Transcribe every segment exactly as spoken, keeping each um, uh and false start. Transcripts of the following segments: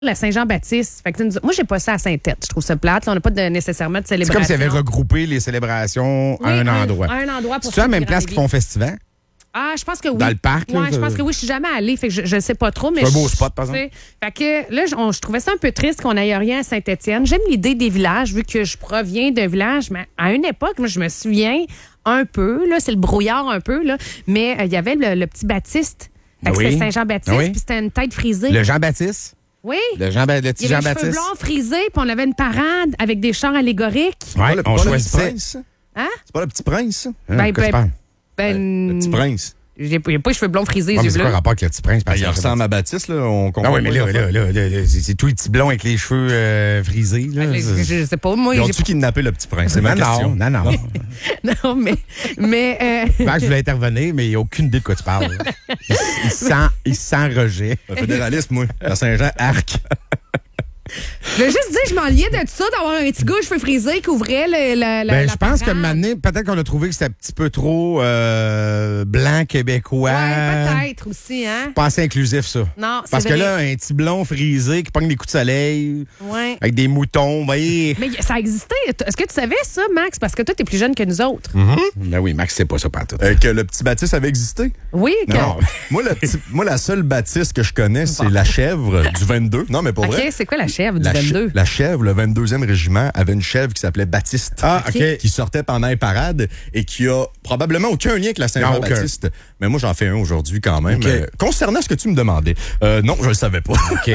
la Saint-Jean-Baptiste. Fait que, nous- moi, j'ai pas ça à Saint-Tête. Je trouve ça plate. Là, on n'a pas de, nécessairement de C'est célébration. comme s'ils avaient regroupé les célébrations Oui, à un endroit. À un endroit pour C'est-tu à la ceux même qui place qu'ils rendent font festival? Ah, je pense que oui. Dans le parc, là, Ouais, je ça- pense que oui. Je suis jamais allée, fait que je, je sais pas trop. Mais C'est un beau je- spot, par exemple. tu sais, Fait que là, je, on- je trouvais ça un peu triste qu'on n'aille rien à Saint-Étienne. J'aime l'idée des villages, vu que je proviens d'un village, mais à une époque, moi, je me souviens un peu, là, c'est le brouillard un peu, là, mais euh, il y avait le, le petit Baptiste. Fait que Oui. c'était Saint-Jean-Baptiste, Oui. puis c'était une tête frisée. Le Jean-Baptiste? Oui. Le, Jean, le petit Il y avait les cheveux Jean-Baptiste? blancs frisés, puis on avait une parade avec des chars allégoriques. Ouais, Pas le, on pas le petit choisissait. prince, ça? Hein? C'est pas le petit prince, ça? Hein, Ben, de quoi tu ben, parles? Ben, Le petit prince. j'ai pas, j'ai pas les cheveux blonds frisés, Ouais, les mais yeux c'est quoi le bleus. rapport avec le petit prince? Ben, il ressemble à Baptiste, là. On comprend. Ah oui, mais là, là, là, là, là, c'est c'est tous les petits blonds avec les cheveux euh, frisés. Là. Ben, Je, je sais pas, moi, Ils j'ai ont-tu kidnappé le petit prince? C'est ma non, question. non, non, non. Non, mais. mais euh, Max, je voulais intervenir, mais il n'y a aucune idée de quoi tu parles. Il, il sent, il sent rejet. Un fédéraliste, moi. À Saint-Jean, arc. je veux juste dire, je m'enliais de ça, d'avoir un petit gars aux cheveux frisés qui ouvrait le, la, la, Ben, la je pense que parade. maintenant, peut-être qu'on a trouvé que c'était un petit peu trop euh, blanc québécois. Ouais, peut-être aussi, hein? Pas assez inclusif, ça. Non, c'est Parce que vrai. là, un petit blond frisé qui pogne des coups de soleil, Ouais. avec des moutons, vous voyez. Mais ça existait. Est-ce que tu savais ça, Max? Parce que toi, t'es plus jeune que nous autres. Ben oui, Max, c'est pas ça, pas tout. Euh, que le petit Baptiste avait existé? Oui, que... Non. Moi, le petit- moi, la seule Baptiste que je connais, c'est la chèvre du vingt-deux. Non, mais pour OK, vrai. c'est quoi la chèvre du La, ch- vingt-deux? la chèvre, le vingt-deuxième régiment, avait une chèvre qui s'appelait Baptiste. Ah, OK. Qui sortait pendant les parades et qui a probablement aucun lien avec la Saint-Jean-Baptiste. Mais moi, j'en fais un aujourd'hui quand même. OK. Euh, concernant ce que tu me demandais, euh, non, je le savais pas. OK.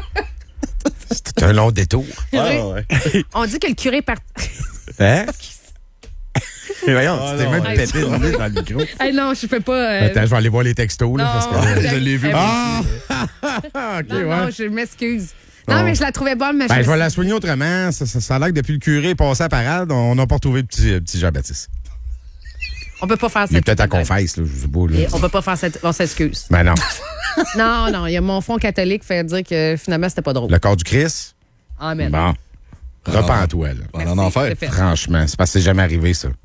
C'était un long détour. Ah, ouais. On dit que le curé part... Hein? Voyons, Ah, tu t'es non, même ouais. pété le nez dans le micro. Hey, non, je fais pas... euh, Attends, je vais aller voir les textos, là, non, parce que... Je l'ai vu. Ah! OK, non, ouais. non, je m'excuse. Non, Bon. mais je la trouvais bonne, mais Ben, je je vais la soigner autrement. Ça, ça, ça a l'air que depuis le curé est passé à parade, on n'a pas retrouvé le petit, euh, petit Jean-Baptiste. On peut pas faire Il est cette... peut-être à confesse, là, je sais pas. Là. Et on peut pas faire cette... On s'excuse. Ben non. Non, non, il y a mon fond catholique fait dire que finalement, c'était pas drôle. Le corps du Christ, Amen. bon. Repends-toi, là. On en enfer. c'est fait. Franchement, c'est parce que c'est jamais arrivé, ça.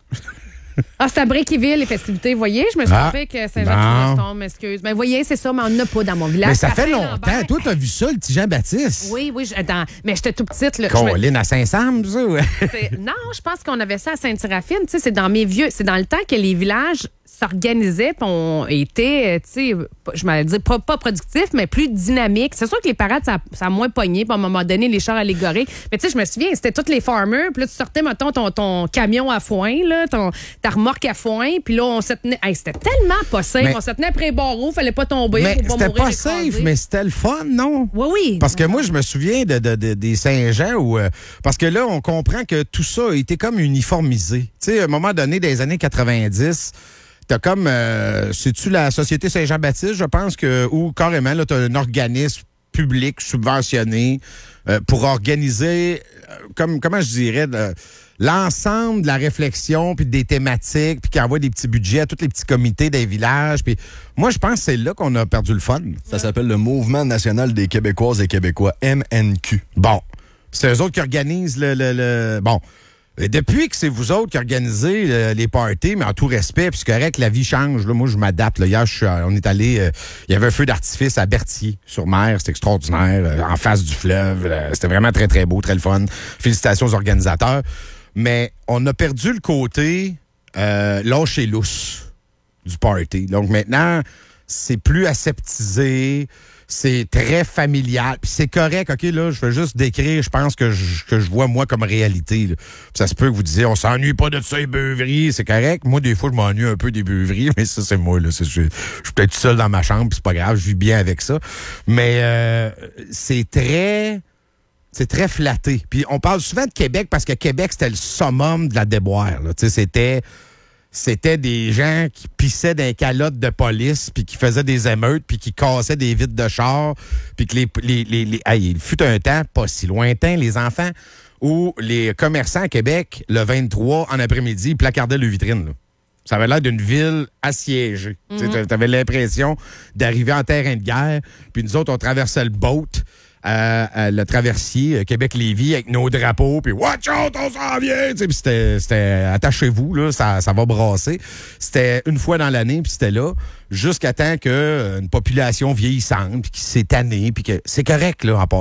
Ah, c'est à Bréqueville, les festivités. Vous voyez, je me suis Ah, trompée que Saint-Jean-Chrysostome, m'excuse. Mais vous voyez, c'est ça, mais on n'en a pas dans mon village. Mais ça C'est à fait Saint-Lambert. longtemps. Toi, t'as vu ça, le petit Jean-Baptiste? Oui, oui, je- attends, mais j'étais tout petite. Là. Je me- Colline à Saint-Sames, ça, ouais. c'est- Non, je pense qu'on avait ça à Sainte-Séraphine. Tu sais, c'est dans mes vieux. C'est dans le temps que les villages s'organisaient, puis on était, tu sais, je m'allais dire pas, pas productif, mais plus dynamique. C'est sûr que les parades, ça, ça a moins pogné, puis à un moment donné, les chars allégoriques. Mais tu sais, je me souviens, c'était tous les farmers, puis là, tu sortais, mettons, ton, ton camion à foin, là, ton, ta remorque à foin, puis là, on se tenait. Hey, c'était tellement pas safe. Mais- On se tenait après les barreaux, fallait pas tomber, Mais pour pas c'était mourir pas safe, écrasé. mais c'était le fun, non? Oui, oui. Parce que moi, je me souviens de, de- de- des Saint-Jean où. euh, parce que là, on comprend que tout ça a été comme uniformisé. Tu sais, à un moment donné, des années quatre-vingt-dix, t'as comme. Euh, c'est-tu la Société Saint-Jean-Baptiste, je pense, que où carrément, là, t'as un organisme public subventionné euh, pour organiser, euh, comme comment je dirais, de- l'ensemble de la réflexion, puis des thématiques, puis qui envoie des petits budgets à tous les petits comités des villages. Puis moi, je pense que c'est là qu'on a perdu le fun. Ça s'appelle le Mouvement national des Québécoises et Québécois, M N Q. Bon, c'est eux autres qui organisent le... le, le- bon, et depuis que c'est vous autres qui organisez euh, les parties, mais en tout respect, puis c'est correct, la vie change. Là, moi, je m'adapte. Là. Hier, je suis, euh, on est allé... euh, il y avait un feu d'artifice à Berthier, sur mer. C'était extraordinaire, euh, en face du fleuve. euh, C'était vraiment très, très beau, très le fun. Félicitations aux organisateurs. Mais on a perdu le côté euh, lâche et lousse du party. Donc maintenant, c'est plus aseptisé, c'est très familial. Puis c'est correct, OK, là, je veux juste décrire, je pense, que je, que je vois moi comme réalité. Là. Puis ça se peut que vous disiez, on s'ennuie pas de ça, les beuveries, c'est correct. Moi, des fois, je m'ennuie un peu des beuveries, mais ça, c'est moi. Là. C'est, je, je suis peut-être seul dans ma chambre, puis c'est pas grave, je vis bien avec ça. Mais euh, c'est très... C'est très flatté. Puis on parle souvent de Québec parce que Québec, c'était le summum de la déboire. Là. Tu sais, C'était, c'était des gens qui pissaient dans les calottes de police, puis qui faisaient des émeutes, puis qui cassaient des vitres de char, puis que les... les, les, les hey, il fut un temps, pas si lointain, les enfants, où les commerçants à Québec, le vingt-trois, en après-midi, placardaient le vitrine. Là. Ça avait l'air d'une ville assiégée. Tu avais l'impression d'arriver en terrain de guerre, puis nous autres, on traversait le boat à, à le traversier euh, Québec-Lévis avec nos drapeaux, puis watch out, on s'en vient! Puis c'était, c'était attachez-vous, là, ça, ça va brasser. C'était une fois dans l'année, puis c'était là, jusqu'à temps qu'une population vieillissante, puis qui s'est tannée, puis que c'est correct, là, en